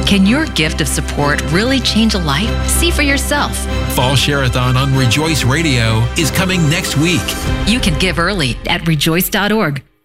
Can your gift of support really change a life? See for yourself. Fall Share-a-thon on Rejoice Radio is coming next week. You can give early at rejoice.org.